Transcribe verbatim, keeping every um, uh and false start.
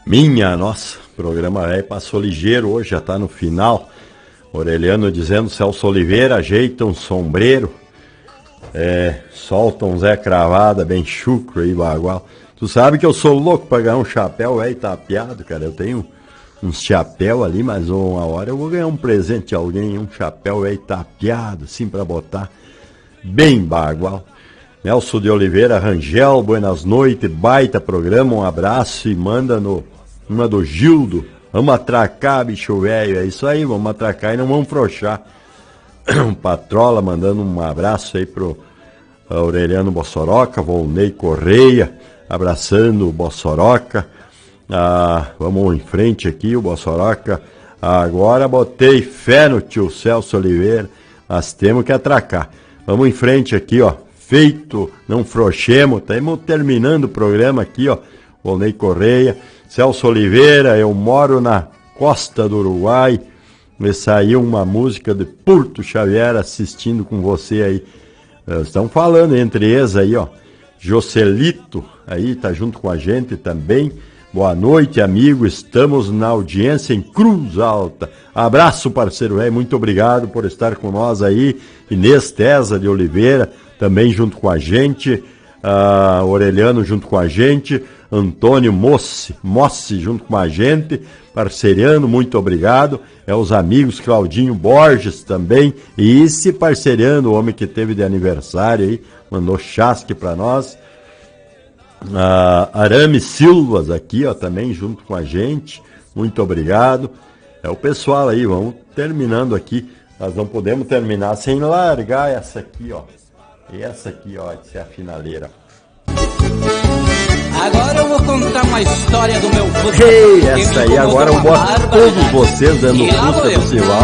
Minha nossa, o programa velho passou ligeiro hoje, já tá no final. Aureliano dizendo, Celso Oliveira, ajeita um sombreiro, é, solta um Zé Cravada bem chucro aí, bagual. Tu sabe que eu sou louco pra ganhar um chapéu velho tapeado, cara. Eu tenho uns chapéu ali, mas uma hora eu vou ganhar um presente de alguém, um chapéu velho tapeado, assim, pra botar bem bagual. Nelson de Oliveira Rangel, buenas noites, baita programa, um abraço e manda no, uma do Gildo. Vamos atracar, bicho velho, é isso aí, vamos atracar e não vamos frouxar. Patrola mandando um abraço aí pro Aureliano Bossoroca, Volney Correia, abraçando o Bossoroca. Ah, vamos em frente aqui, o Bossoroca. Agora botei fé no tio Celso Oliveira, mas temos que atracar. Vamos em frente aqui, ó. Feito, não frouxemos, estamos terminando o programa aqui, ó. Volney Correia, Celso Oliveira, eu moro na costa do Uruguai. Me saiu uma música de Porto Xavier assistindo com você aí. Estão falando entre eles aí, ó. Joselito, aí tá junto com a gente também. Boa noite, amigo. Estamos na audiência em Cruz Alta. Abraço, parceiro velho. Muito obrigado por estar com nós aí. Inês Tesa de Oliveira, também junto com a gente. Uh, Aureliano junto com a gente. Antônio Mossi, Mossi junto com a gente. Parceiriano, muito obrigado. É os amigos Claudinho Borges também. E esse parceiriano, o homem que teve de aniversário aí, mandou chasque pra nós. Uh, Arame Silvas aqui, ó, também junto com a gente. Muito obrigado. É o pessoal aí, vamos terminando aqui. Nós não podemos terminar sem largar essa aqui, ó. Essa aqui, ó, essa é a finaleira. Agora eu vou contar uma história do meu Fusca. Ei, essa aí, agora eu boto todos vocês dando Fusca do Sival